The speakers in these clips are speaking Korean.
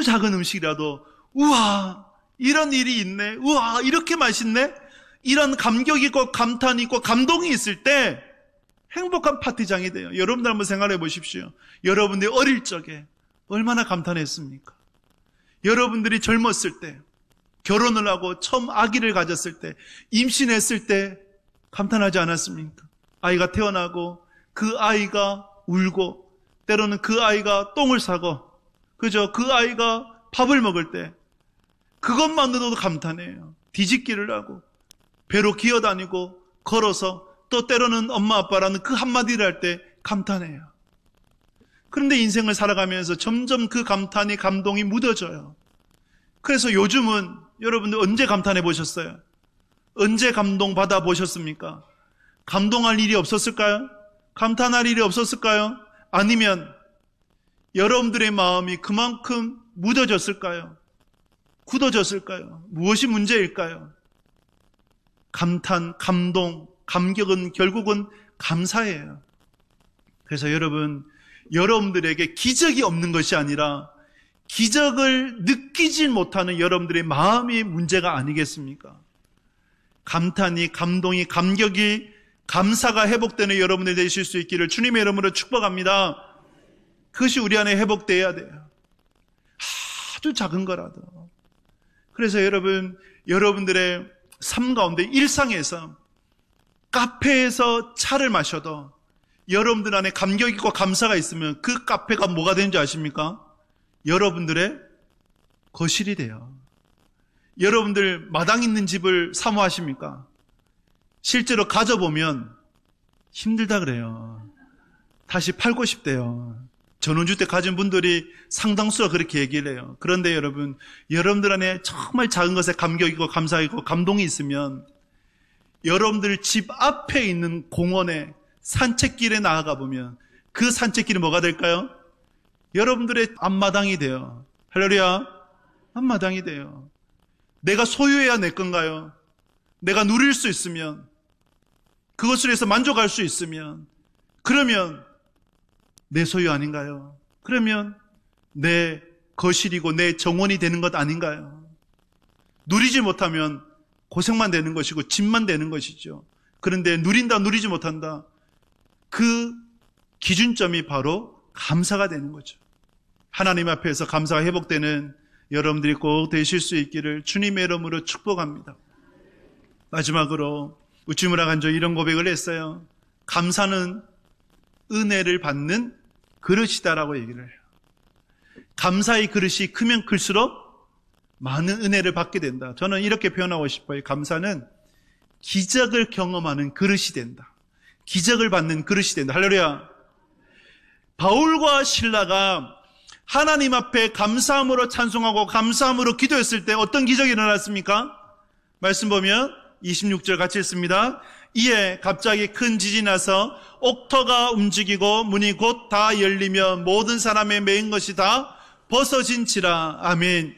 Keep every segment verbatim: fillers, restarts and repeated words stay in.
작은 음식이라도 우와 이런 일이 있네, 우와 이렇게 맛있네, 이런 감격이 있고 감탄이 있고 감동이 있을 때 행복한 파티장이 돼요. 여러분들 한번 생각해 보십시오. 여러분들이 어릴 적에 얼마나 감탄했습니까? 여러분들이 젊었을 때, 결혼을 하고 처음 아기를 가졌을 때, 임신했을 때 감탄하지 않았습니까? 아이가 태어나고 그 아이가 울고, 때로는 그 아이가 똥을 싸고, 그죠? 그 아이가 밥을 먹을 때 그것만으로도 감탄해요. 뒤집기를 하고 배로 기어다니고 걸어서, 또 때로는 엄마 아빠라는 그 한마디를 할 때 감탄해요. 그런데 인생을 살아가면서 점점 그 감탄이, 감동이 묻어져요. 그래서 요즘은 여러분들 언제 감탄해 보셨어요? 언제 감동 받아 보셨습니까? 감동할 일이 없었을까요? 감탄할 일이 없었을까요? 아니면 여러분들의 마음이 그만큼 묻어졌을까요? 굳어졌을까요? 무엇이 문제일까요? 감탄, 감동, 감격은 결국은 감사예요. 그래서 여러분, 여러분들에게 기적이 없는 것이 아니라 기적을 느끼지 못하는 여러분들의 마음이 문제가 아니겠습니까? 감탄이, 감동이, 감격이, 감사가 회복되는 여러분들 되실 수 있기를 주님의 이름으로 축복합니다. 그것이 우리 안에 회복되어야 돼요. 아주 작은 거라도. 그래서 여러분, 여러분들의 삶 가운데 일상에서 카페에서 차를 마셔도 여러분들 안에 감격 있고 감사가 있으면 그 카페가 뭐가 되는지 아십니까? 여러분들의 거실이 돼요. 여러분들 마당 있는 집을 사모하십니까? 실제로 가져보면 힘들다 그래요. 다시 팔고 싶대요. 전원주택 가진 분들이 상당수가 그렇게 얘기를 해요. 그런데 여러분, 여러분들 안에 정말 작은 것에 감격이고 감사이고 감동이 있으면 여러분들 집 앞에 있는 공원에 산책길에 나아가 보면 그 산책길이 뭐가 될까요? 여러분들의 앞마당이 돼요. 할렐루야, 앞마당이 돼요. 내가 소유해야 내 건가요? 내가 누릴 수 있으면, 그것을 해서 만족할 수 있으면, 그러면 내 소유 아닌가요? 그러면 내 거실이고 내 정원이 되는 것 아닌가요? 누리지 못하면 고생만 되는 것이고 짐만 되는 것이죠. 그런데 누린다, 누리지 못한다. 그 기준점이 바로 감사가 되는 거죠. 하나님 앞에서 감사가 회복되는 여러분들이 꼭 되실 수 있기를 주님의 이름으로 축복합니다. 마지막으로 우찌무라 간조 이런 고백을 했어요. 감사는 은혜를 받는 그릇이다라고 얘기를 해요. 감사의 그릇이 크면 클수록 많은 은혜를 받게 된다. 저는 이렇게 표현하고 싶어요. 감사는 기적을 경험하는 그릇이 된다. 기적을 받는 그릇이 된다. 할렐루야. 바울과 실라가 하나님 앞에 감사함으로 찬송하고 감사함으로 기도했을 때 어떤 기적이 일어났습니까? 말씀 보면 이십육 절 같이 읽습니다. 이에 갑자기 큰 지진이 나서 옥터가 움직이고 문이 곧 다 열리며 모든 사람의 매인 것이 다 벗어진지라. 아멘.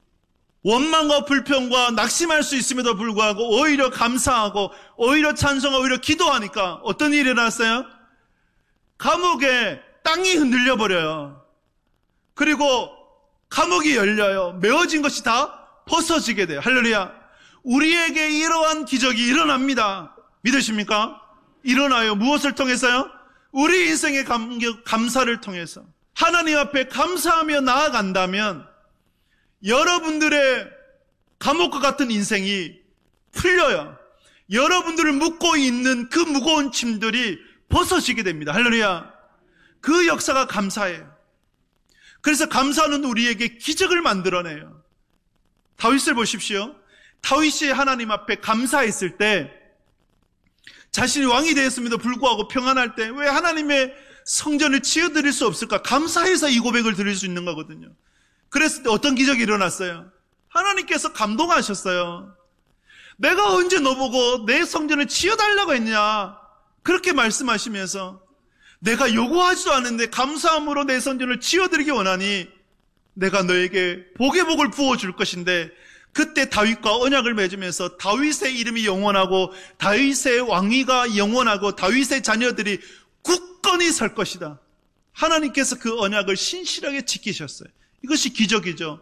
원망과 불평과 낙심할 수 있음에도 불구하고 오히려 감사하고 오히려 찬송하고 오히려 기도하니까 어떤 일이 일어났어요? 감옥에 땅이 흔들려 버려요. 그리고 감옥이 열려요. 메어진 것이 다 벗어지게 돼요. 할렐루야. 우리에게 이러한 기적이 일어납니다. 믿으십니까? 일어나요. 무엇을 통해서요? 우리 인생의 감격, 감사를 통해서. 하나님 앞에 감사하며 나아간다면 여러분들의 감옥과 같은 인생이 풀려요. 여러분들을 묶고 있는 그 무거운 짐들이 벗어지게 됩니다. 할렐루야. 그 역사가 감사예요. 그래서 감사는 우리에게 기적을 만들어내요. 다윗을 보십시오. 다윗이 하나님 앞에 감사했을 때 자신이 왕이 되었음에도 불구하고 평안할 때 왜 하나님의 성전을 치워드릴 수 없을까? 감사해서 이 고백을 드릴 수 있는 거거든요. 그랬을 때 어떤 기적이 일어났어요? 하나님께서 감동하셨어요. 내가 언제 너보고 내 성전을 치워달라고 했냐? 그렇게 말씀하시면서 내가 요구하지도 않은데 감사함으로 내 성전을 치워드리기 원하니 내가 너에게 복의 복을 부어줄 것인데, 그때 다윗과 언약을 맺으면서 다윗의 이름이 영원하고 다윗의 왕위가 영원하고 다윗의 자녀들이 굳건히 설 것이다. 하나님께서 그 언약을 신실하게 지키셨어요. 이것이 기적이죠.